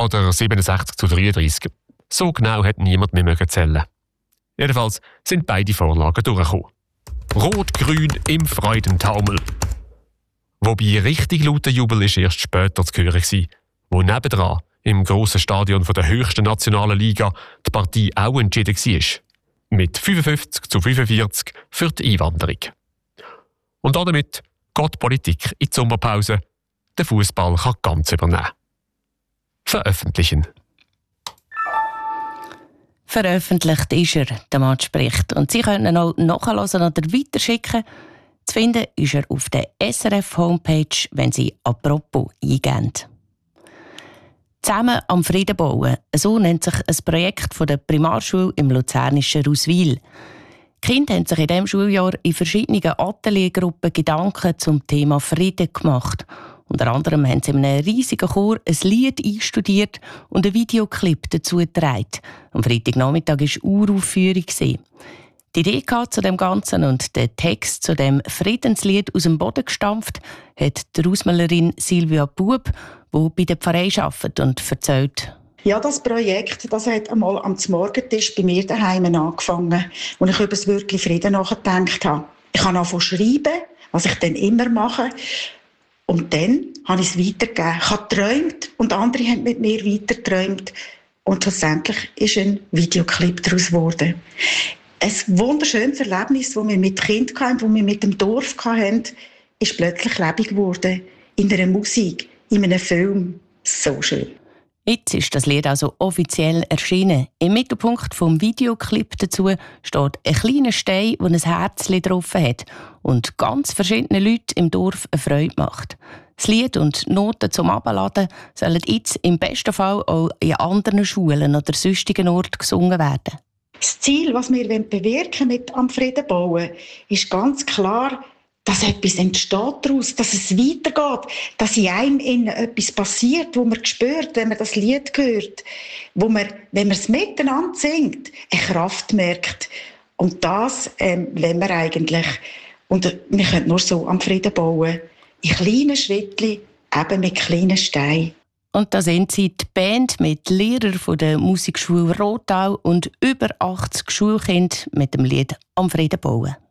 oder 67:33. So genau hat niemand mehr zählen. Jedenfalls sind beide Vorlagen durchgekommen. Rot-Grün im Freudentaumel. Wobei richtig lauter Jubel ist erst später zu hören war, wo nebendran im grossen Stadion der höchsten nationalen Liga die Partie auch entschieden war. Mit 55:45 für die Einwanderung. Und damit geht die Politik in die Sommerpause. Der Fußball kann ganz übernehmen. Veröffentlichen. Veröffentlicht ist er, der Matchbericht. Und Sie können auch nachhören oder weiterschicken. Zu finden ist er auf der SRF-Homepage, wenn Sie «Apropos» eingeben. «Zusammen am Frieden bauen», so nennt sich ein Projekt von der Primarschule im luzernischen Ruswil. Die Kinder haben sich in diesem Schuljahr in verschiedenen Ateliergruppen Gedanken zum Thema Frieden gemacht. Unter anderem haben sie in einem riesigen Chor ein Lied einstudiert und einen Videoclip dazu getragen. Am Freitagnachmittag war Uraufführung. Die Idee zu dem Ganzen und den Text zu dem Friedenslied aus dem Boden gestampft hat die Ausmalerin Silvia Bub, die bei der Pfarrei arbeitet und erzählt. Ja, das Projekt, das hat einmal am Morgentisch bei mir daheim angefangen, als ich über das Wörtchen Frieden nachgedacht habe. Ich habe angefangen zu schreiben, was ich dann immer mache. Und dann habe ich es weitergegeben. Ich habe geträumt und andere haben mit mir weitergeträumt. Und schlussendlich ist ein Videoclip daraus geworden. Ein wunderschönes Erlebnis, das wir mit Kindern hatten, das wir mit dem Dorf hatten, ist plötzlich lebendig geworden. In einer Musik, in einem Film. So schön. Jetzt ist das Lied also offiziell erschienen. Im Mittelpunkt des Videoclip dazu steht ein kleiner Stein, der ein Herzchen drauf hat und ganz verschiedene Leute im Dorf eine Freude macht. Das Lied und Noten zum Abladen sollen jetzt im besten Fall auch in anderen Schulen oder sonstigen Orten gesungen werden. Das Ziel, was wir bewirken mit «Am Frieden bauen», ist ganz klar, dass etwas entsteht daraus, dass es weitergeht, dass in einem innen etwas passiert, wo man spürt, wenn man das Lied hört, wo man, wenn man es miteinander singt, eine Kraft merkt. Und das wollen wir eigentlich. Und wir können nur so am Frieden bauen, in kleinen Schrittchen, eben mit kleinen Steinen. Und da sind sie, die Band mit Lehrern von der Musikschule Rotau und über 80 Schulkinder mit dem Lied «Am Frieden bauen».